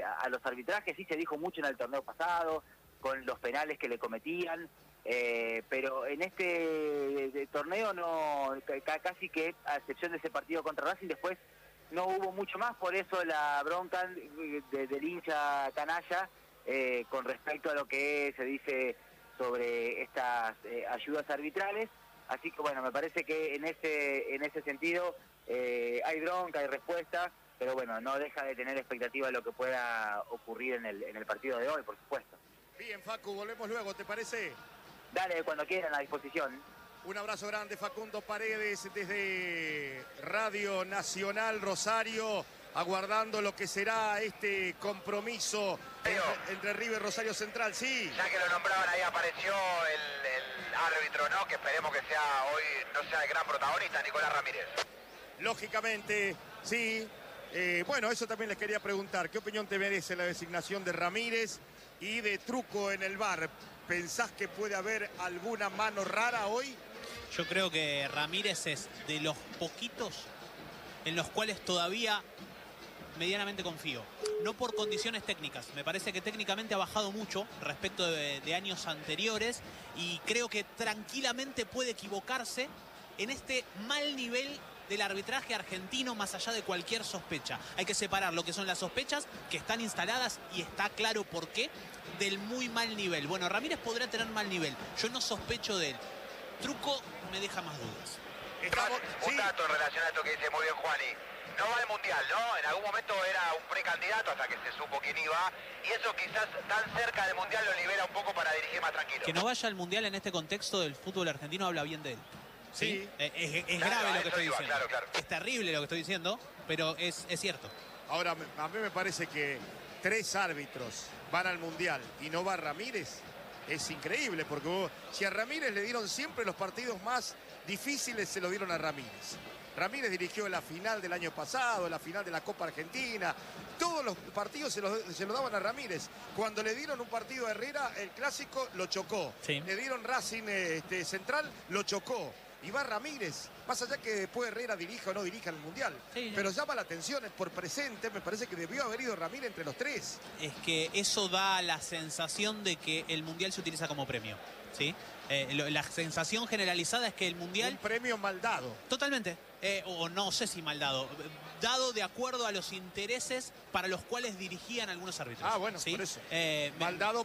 a los arbitrajes. Sí se dijo mucho en el torneo pasado, con los penales que le cometían, pero en este torneo no, casi que, a excepción de ese partido contra Racing, después no hubo mucho más. Por eso la bronca del hincha canalla con respecto a lo que se dice sobre estas ayudas arbitrales. Así que bueno, me parece que en ese sentido hay bronca, hay respuesta, pero bueno, no deja de tener expectativa de lo que pueda ocurrir en el partido de hoy, por supuesto. Bien, Facu, volvemos luego, ¿te parece? Dale, cuando quieran, a disposición. Un abrazo grande, Facundo Paredes, desde Radio Nacional Rosario, aguardando lo que será este compromiso entre River y Rosario Central. Sí. Ya que lo nombraban, ahí apareció el árbitro, ¿no? Que esperemos que sea hoy, no sea el gran protagonista, Nicolás Ramírez. Lógicamente, sí. Bueno, eso también les quería preguntar. ¿Qué opinión te merece la designación de Ramírez y de Truco en el VAR? ¿Pensás que puede haber alguna mano rara hoy? Yo creo que Ramírez es de los poquitos en los cuales todavía medianamente confío. No por condiciones técnicas. Me parece que técnicamente ha bajado mucho respecto de años anteriores y creo que tranquilamente puede equivocarse en este mal nivel del arbitraje argentino, más allá de cualquier sospecha. Hay que separar lo que son las sospechas, que están instaladas y está claro por qué, del muy mal nivel. Bueno, Ramírez podrá tener mal nivel. Yo no sospecho de él. Truco me deja más dudas. Un dato en relación a esto que dice muy bien Juani. No va al Mundial, ¿no? En algún momento era un precandidato hasta que se supo quién iba. Y eso quizás tan cerca del Mundial lo libera un poco para dirigir más tranquilo. Que no vaya al Mundial en este contexto del fútbol argentino habla bien de él. Sí. Es grave lo que estoy diciendo. Claro. Es terrible lo que estoy diciendo, pero es cierto. Ahora, a mí me parece que 3 árbitros van al Mundial y no va Ramírez. Es increíble, porque si a Ramírez le dieron siempre los partidos más difíciles, se lo dieron a Ramírez. Ramírez dirigió la final del año pasado, la final de la Copa Argentina. Todos los partidos se lo daban a Ramírez. Cuando le dieron un partido a Herrera, el clásico lo chocó. Sí. Le dieron Racing Central, lo chocó. Y va Ramírez, más allá que después Herrera dirija o no dirija en el Mundial. Sí. Pero llama la atención, por presente, me parece que debió haber ido Ramírez entre los 3. Es que eso da la sensación de que el Mundial se utiliza como premio, ¿sí? La sensación generalizada es que el Mundial... Un premio mal dado. Totalmente. O no sé si mal dado. Dado de acuerdo a los intereses para los cuales dirigían algunos árbitros. Ah, bueno, ¿sí? Por eso. Mal dado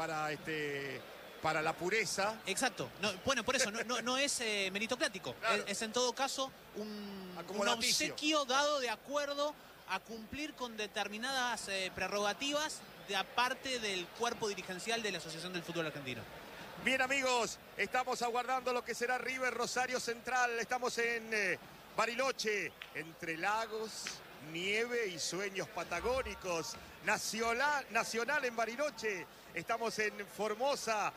para la pureza. Exacto. No, bueno, por eso no es meritocrático. Claro. Es en todo caso un obsequio dado de acuerdo a cumplir con determinadas prerrogativas de aparte del cuerpo dirigencial de la Asociación del Fútbol Argentino. Bien, amigos, estamos aguardando lo que será River Rosario Central. Estamos en Bariloche, entre lagos, nieve y sueños patagónicos. Nacional en Bariloche. Estamos en Formosa,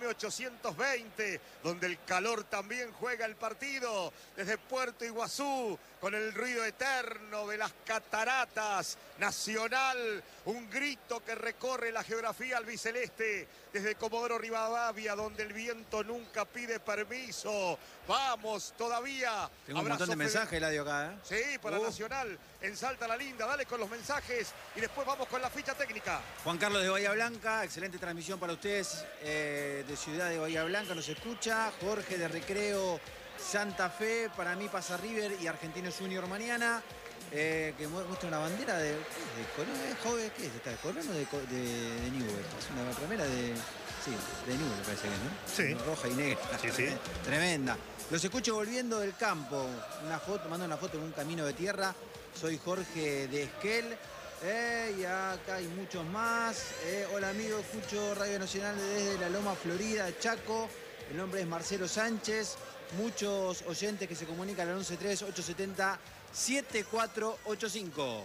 AM820, donde el calor también juega el partido. Desde Puerto Iguazú, con el ruido eterno de las cataratas. Nacional, un grito que recorre la geografía albiceleste. Desde Comodoro Rivadavia, donde el viento nunca pide permiso. Vamos, todavía. Tengo un montón de mensajes, Eladio, acá, ¿eh? Sí, para Nacional. En Salta la Linda, dale con los mensajes. Y después vamos con la ficha técnica. Juan Carlos de Bahía Blanca, excelente transmisión para ustedes de Ciudad de Bahía Blanca, nos escucha. Jorge de Recreo Santa Fe, para mí pasa River y Argentinos Junior mañana. Que muestra una bandera de Colón. ¿Qué es esta? ¿De Colón o de Newell? Es una remera de... Sí, de Newell me parece que es, ¿no? Sí. Roja y negra. Sí. Tremenda. Los escucho volviendo del campo. Mando una foto en un camino de tierra. Soy Jorge de Esquel. Y acá hay muchos más. Hola amigos, escucho Radio Nacional desde la Loma Florida, Chaco. El nombre es Marcelo Sánchez. Muchos oyentes que se comunican al 113-870-7485.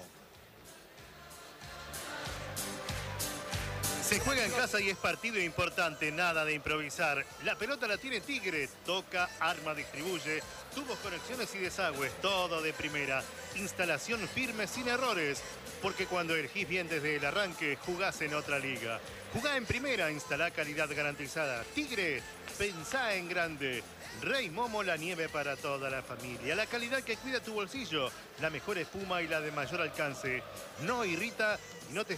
Se juega en casa y es partido importante, nada de improvisar. La pelota la tiene Tigre, toca, arma, distribuye, tubos, conexiones y desagües, todo de primera. Instalación firme sin errores, porque cuando elegís bien desde el arranque, jugás en otra liga. Jugá en primera, instalá calidad garantizada. Tigre, pensá en grande. Rey Momo, la nieve para toda la familia. La calidad que cuida tu bolsillo, la mejor espuma y la de mayor alcance. No irrita y no te